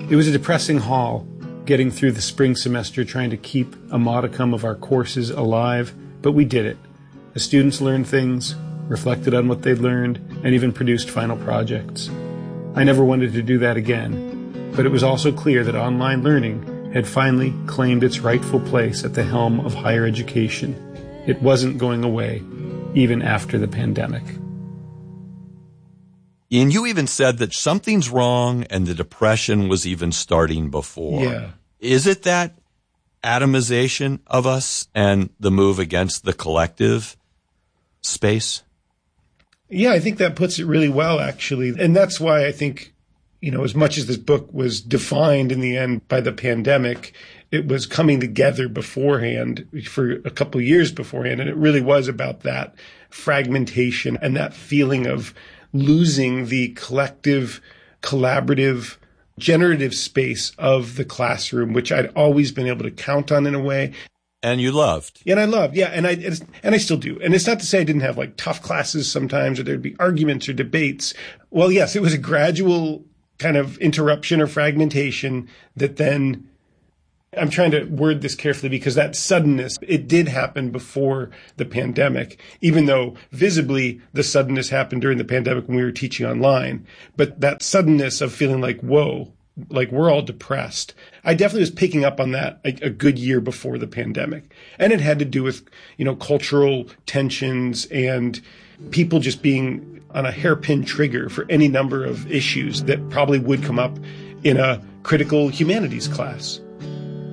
It was a depressing haul, getting through the spring semester trying to keep a modicum of our courses alive, but we did it. The students learned things, reflected on what they'd learned, and even produced final projects. I never wanted to do that again, but it was also clear that online learning had finally claimed its rightful place at the helm of higher education. It wasn't going away, even after the pandemic. And you even said that something's wrong and the depression was even starting before. Yeah. Is it that atomization of us and the move against the collective space? Yeah, I think that puts it really well, actually. And that's why I think, as much as this book was defined in the end by the pandemic, it was coming together beforehand for a couple of years beforehand. And it really was about that fragmentation and that feeling of losing the collective, collaborative, generative space of the classroom, which I'd always been able to count on in a way. And you loved. And I loved, yeah, and I still do. And it's not to say I didn't have like tough classes sometimes, or there'd be arguments or debates. Well, yes, it was a gradual kind of interruption or fragmentation that then, I'm trying to word this carefully because that suddenness, it did happen before the pandemic, even though visibly the suddenness happened during the pandemic when we were teaching online. But that suddenness of feeling like, whoa, like we're all depressed. I definitely was picking up on that a good year before the pandemic. And it had to do with, cultural tensions and people just being on a hairpin trigger for any number of issues that probably would come up in a critical humanities class.